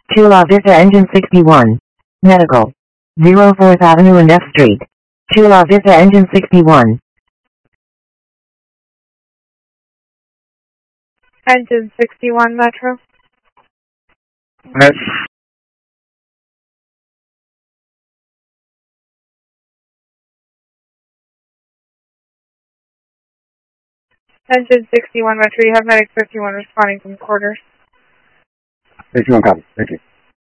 Chula Vista Engine 61. Medical. 04th Avenue and F Street. Chula Vista Engine 61. Engine 61 Metro. Yes. Engine 61 Metro, you have Medic 51 responding from quarters. 61 copy. Thank you.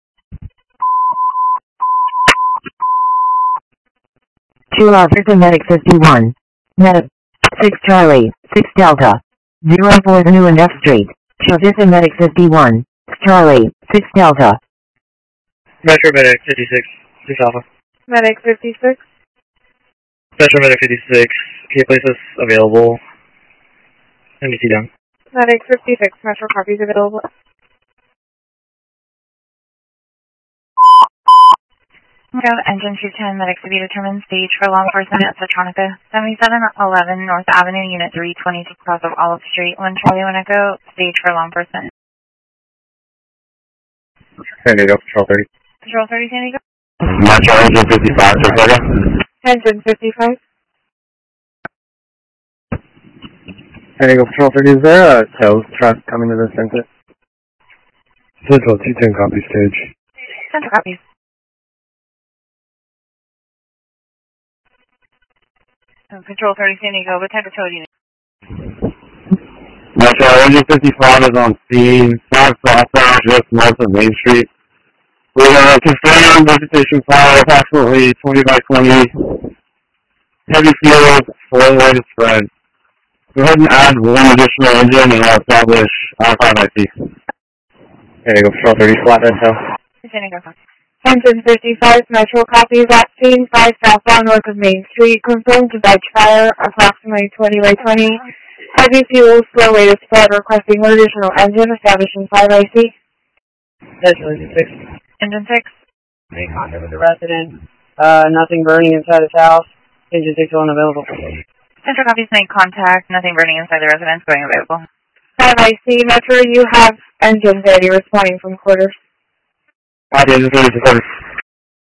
Chula Vista Medic 51. Medic. 6 Charlie, 6 Delta. 04th Avenue and F Street. Chula Vista Medic 51. Charlie, 6 Delta. Metro Medic 56, 6 Alpha. Medic 56. Metro Medic 56, key places available. NBC down. Medic 56, Metro copies available. Engine 210, medics to be determined, stage for law enforcement at Satronica, 7711 North Avenue, Unit 320, just across of Olive Street. 1 Charlie 1 Echo, stage for law enforcement. San Diego, Patrol 30. Patrol 30, San Diego. Metro Engine 55, Saratoga. Engine 55. San Diego, Patrol 30. Is there a tow truck coming to the center? Central 210 copy stage. Central copies. Control 30, San Diego, what type of tow do you need? Metro Engine 55 is on scene, 5 southbound, just north of Main Street. We are confirming vegetation fire, approximately 20 by 20. Heavy fuel, 4-way to spread. Go ahead and add 1 additional engine and I'll establish R5IC. There you go, Patrol 30, flatbed tow. San Diego, Engine 55, Metro copies at scene 5 southbound north of Main Street. Confirmed to veg fire, approximately 20 by 20. Heavy fuel, slow way to spread, requesting 1 additional engine, establishing 5 IC. Engine 6. Engine 6. Make contact with the resident. Nothing burning inside his house. Engine 6 unavailable. Central copies, make contact, nothing burning inside the residence, going available. 5 IC, Metro, you have engine ready, responding from quarters. Engine 30 to 30.